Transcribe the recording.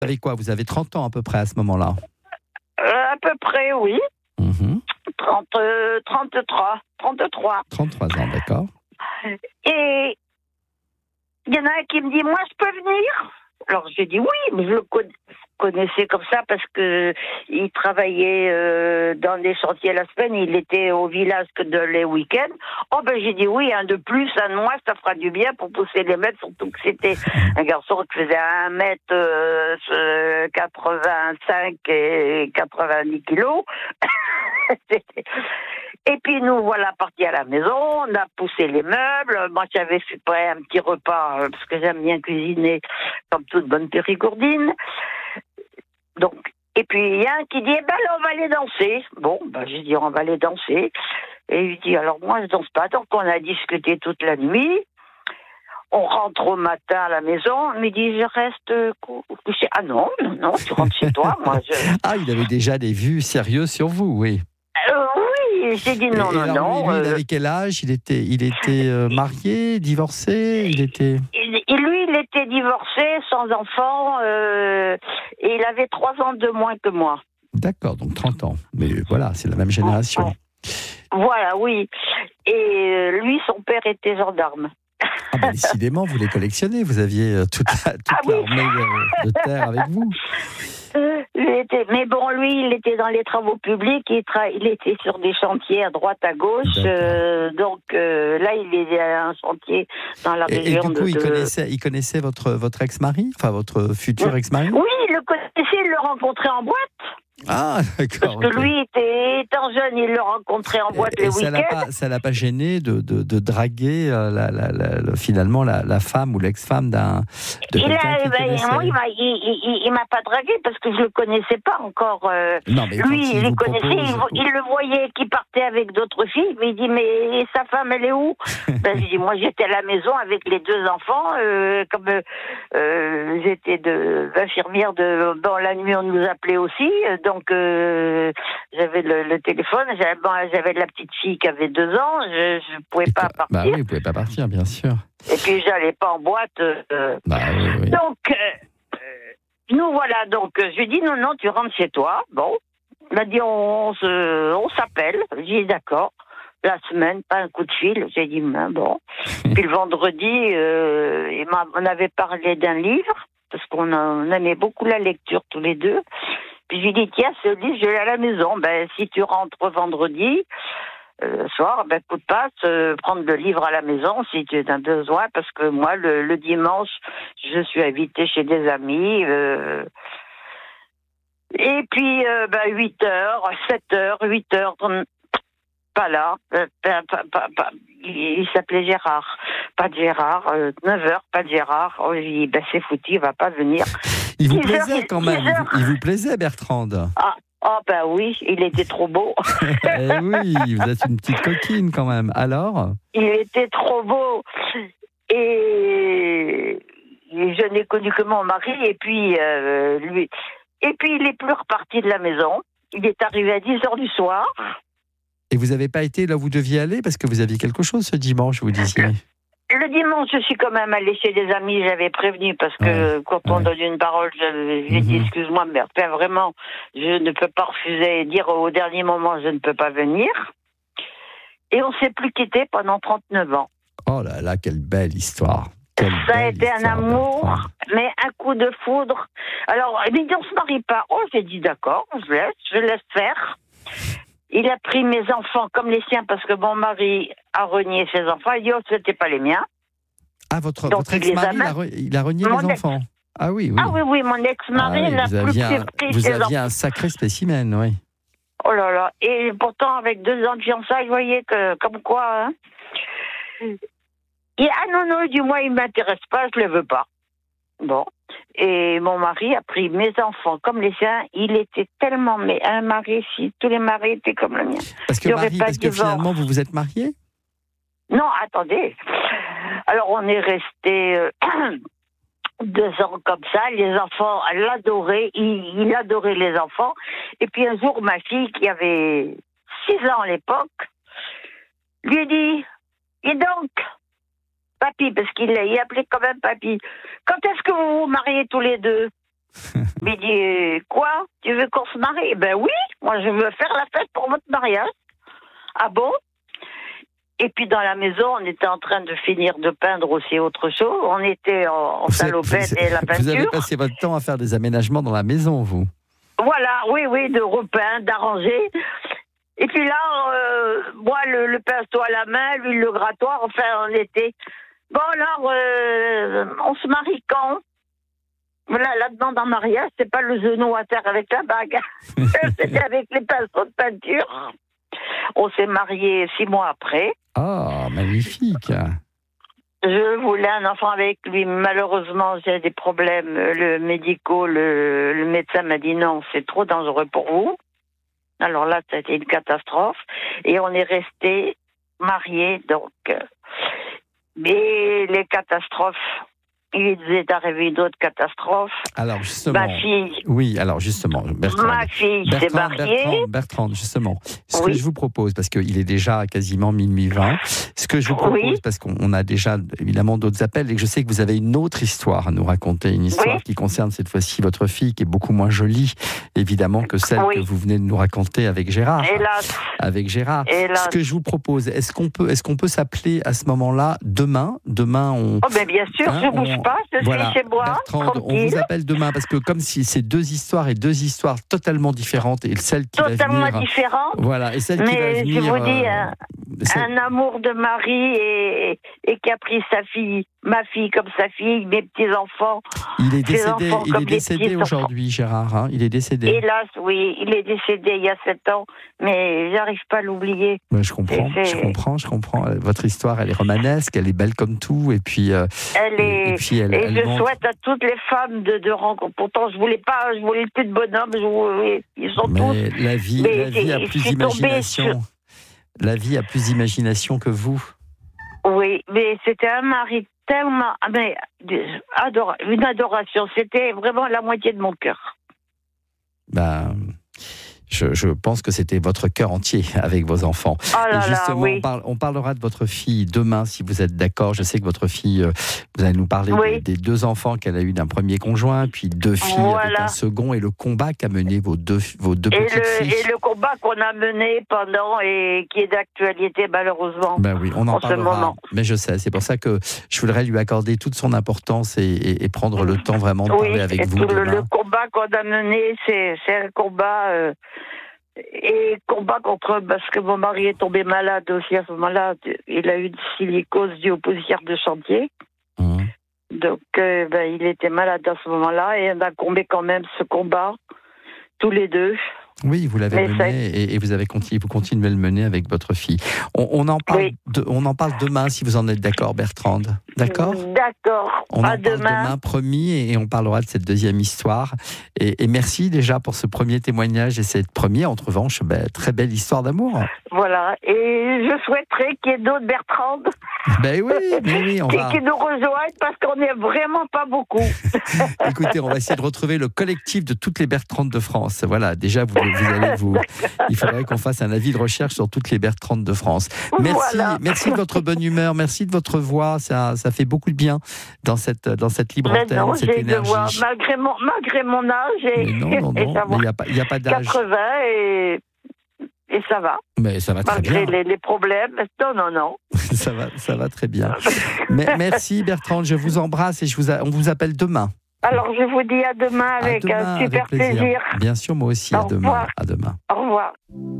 Vous avez quoi? Vous avez 30 ans à peu près à ce moment-là? À peu près, oui. 33. 33 ans, d'accord. Et il y en a un qui me dit, moi, je peux venir? Alors, j'ai dit oui, mais je le connaissais comme ça parce que il travaillait dans des chantiers la semaine, il était au village que les week-ends. Oh, ben, j'ai dit oui, un de plus, un de moins, ça fera du bien pour pousser les mètres, surtout que c'était un garçon qui faisait 1m85 et 90 kilos. Et puis nous voilà partis à la maison, on a poussé les meubles, moi j'avais fait prêt un petit repas parce que j'aime bien cuisiner comme toute bonne périgourdine. Donc, et puis il y a un qui dit eh ben là on va aller danser. Bon, ben j'ai dit on va aller danser. Et il dit alors moi je danse pas. Donc on a discuté toute la nuit. On rentre au matin à la maison, il me dit je reste couché. Ah non, tu rentres chez toi. Moi, Ah, il avait déjà des vues sérieuses sur vous, oui. Oui, j'ai dit non. Lui, il avait quel âge? Il était marié, divorcé? Lui, il était divorcé, sans enfant, et il avait 3 ans de moins que moi. D'accord, donc 30 ans. Mais voilà, c'est la même génération. Voilà, oui. Et lui, son père était gendarme. Ah ben décidément, vous les collectionnez. Vous aviez toute l'armée de terre avec vous. Mais bon, lui, il était dans les travaux publics, il était sur des chantiers à droite, à gauche, donc là, il est à un chantier dans la région de... Et du coup, il connaissait votre ex-mari, enfin votre futur ex-mari? Oui, il le connaissait, il le rencontrait en boîte. Ah, d'accord. Parce que lui, étant jeune, il le rencontrait en boîte les week-ends. Ça l'a pas gêné de draguer finalement la femme ou l'ex-femme d'un. Il m'a pas dragué parce que je le connaissais pas encore. Non, mais lui, il le connaissait, il le voyait qui partait avec d'autres filles. Mais il dit mais sa femme, elle est où? Ben, je dis moi j'étais à la maison avec les 2 enfants, comme j'étais d'infirmière dans la nuit, on nous appelait aussi. Donc, j'avais le téléphone, j'avais la petite fille qui avait 2 ans, je ne pouvais pas partir. Bah oui, vous ne pouvez pas partir, bien sûr. Et puis, j'allais pas en boîte. Oui. Donc, nous voilà, donc, je lui ai dit, non, tu rentres chez toi. Bon, il m'a dit, on s'appelle. J'ai dit, d'accord. La semaine, pas un coup de fil. J'ai dit, bon. Puis le vendredi, on avait parlé d'un livre, parce qu'on aimait beaucoup la lecture tous les deux. Puis je lui dis, tiens, ce livre, je l'ai à la maison. Ben, si tu rentres vendredi soir, ben, coup de passe, prendre le livre à la maison si tu as besoin, parce que moi, le dimanche, je suis invitée chez des amis. Et puis, 8h, 7h, 8h, pas là. Il s'appelait Gérard. Pas de Gérard. 9h, pas de Gérard. Oh, je dis, ben, c'est foutu, il va pas venir. Il vous plaisait quand même. Il vous plaisait, Bertrande. Ben oui, il était trop beau. Oui, vous êtes une petite coquine quand même. Alors? Il était trop beau. Et je n'ai connu que mon mari, et puis lui. Et puis il est plus reparti de la maison. Il est arrivé à 10h du soir. Et vous n'avez pas été là où vous deviez aller parce que vous aviez quelque chose ce dimanche, vous disiez? Le dimanche, je suis quand même allée chez des amis, j'avais prévenu, parce que quand on donne une parole, j'ai dit, excuse-moi, mais vraiment, je ne peux pas refuser et dire au dernier moment, je ne peux pas venir. Et on ne s'est plus quittés pendant 39 ans. Oh là là, quelle belle histoire. Ça a été un amour, mais un coup de foudre. Alors, il dit, on ne se marie pas. Oh, j'ai dit, d'accord, je laisse faire. Il a pris mes enfants comme les siens parce que mon mari a renié ses enfants. Il dit, oh, c'était pas les miens. Ah, votre ex-mari, il a renié les enfants. Ah oui. Ah oui, mon ex-mari n'a plus pris ses enfants. Vous aviez un sacré spécimen, oui. Oh là là. Et pourtant, avec 2 ans de fiançailles, vous voyez que, comme quoi, hein. Et non, du moins, il ne m'intéresse pas, je ne le veux pas. Bon. Et mon mari a pris mes enfants comme les siens. Il était tellement, mais un mari, si tous les maris étaient comme le mien. Parce que finalement, vous vous êtes mariés? Non, attendez. Alors, on est restés 2 ans comme ça. Les enfants l'adoraient. Il adorait les enfants. Et puis un jour, ma fille, qui avait 6 ans à l'époque, lui dit, et donc, papy, parce qu'il appelait quand même papy, quand est-ce que vous vous mariez tous les deux? Il dit, quoi? Tu veux qu'on se marie? Ben oui, moi je veux faire la fête pour votre mariage. Ah bon? Et puis dans la maison, on était en train de finir de peindre aussi autre chose. On était en salopette et la peinture. Vous avez passé votre temps à faire des aménagements dans la maison, vous? Voilà, oui, de repeindre, d'arranger. Et puis là, moi, le pinceau à la main, lui, le grattoir, enfin, on était... Bon, alors, on se marie quand? Voilà, la demande en mariage, c'est pas le genou à terre avec la bague. C'était avec les pinceaux de peinture. On s'est mariés 6 mois après. Ah, magnifique. Je voulais un enfant avec lui. Malheureusement, j'ai des problèmes médicaux. Le médecin m'a dit non, c'est trop dangereux pour vous. Alors là, ça a été une catastrophe. Et on est restés mariés, donc. Mais les catastrophes, il est arrivé d'autres catastrophes. Alors justement, ma fille. Oui, alors justement, Bertrand. Ma fille s'est mariée. Bertrand, justement, ce que je vous propose, parce qu'il est déjà quasiment minuit 20, ce que je vous propose, parce qu'on a déjà évidemment d'autres appels et que je sais que vous avez une autre histoire à nous raconter, une histoire qui concerne cette fois-ci votre fille, qui est beaucoup moins jolie, évidemment, que celle que vous venez de nous raconter avec Gérard. Hélas. Avec Gérard. Hélas. Ce que je vous propose, est-ce qu'on peut s'appeler à ce moment-là demain, on. Oh ben bien sûr, je bouge pas, je suis chez moi. Bertrand, on vous appelle demain parce que comme si c'est deux histoires totalement différentes et celle qui totalement va venir. Différentes. Voilà, et celle qui va venir. Mais je vous dis, un amour de mari et qui a pris sa fille, ma fille comme sa fille, mes petits enfants. Il est décédé aujourd'hui, Gérard. Hein, il est décédé. Hélas, oui, il est décédé il y a 7 ans, mais j'arrive pas à l'oublier. Ouais, je comprends. Votre histoire, elle est romanesque, elle est belle comme tout, et puis. Je souhaite à toutes les femmes de rencontrer. Pourtant, je voulais plus de bonhomme. Ils sont tous. La vie a plus d'imagination. La vie a plus d'imagination que vous. Oui, mais c'était un mari tellement, une adoration. C'était vraiment la moitié de mon cœur. Je pense que c'était votre cœur entier avec vos enfants. Oh là et justement, on parlera de votre fille demain, si vous êtes d'accord. Je sais que votre fille, vous allez nous parler des 2 enfants qu'elle a eu d'un premier conjoint, puis 2 filles avec un second, et le combat qu'a mené vos deux petites filles. Et le combat qu'on a mené pendant et qui est d'actualité, malheureusement. Ben oui, on en parlera. Moment. Mais je sais, c'est pour ça que je voudrais lui accorder toute son importance et prendre le temps vraiment de parler avec vous demain. Le combat qu'on a mené, c'est un combat... Et combat parce que mon mari est tombé malade aussi à ce moment-là. Il a eu une silicose due aux poussières de chantier. Donc, il était malade à ce moment-là et on a combattu quand même ce combat, tous les deux. Oui, vous l'avez mené et vous continuez de le mener avec votre fille. On en parle demain, si vous en êtes d'accord, Bertrand. D'accord ? D'accord. On en parle demain, promis, et on parlera de cette deuxième histoire. Et merci déjà pour ce premier témoignage et cette première, en revanche, très belle histoire d'amour. Voilà. Et je souhaiterais qu'il y ait d'autres Bertrand. Oui, qui nous rejoignent parce qu'on n'est vraiment pas beaucoup. Écoutez, on va essayer de retrouver le collectif de toutes les Bertrand de France. Voilà, déjà, il faudrait qu'on fasse un avis de recherche sur toutes les Bertrand de France. Merci de votre bonne humeur, merci de votre voix, ça fait beaucoup de bien dans cette libre antenne, cette énergie. Malgré mon âge, il n'y a pas d'âge. 80 et ça va. Mais ça va très bien. Malgré les problèmes, non. ça va très bien. Merci Bertrand, je vous embrasse et on vous appelle demain. Alors je vous dis à demain avec un super plaisir. Bien sûr, moi aussi, à demain. Au revoir.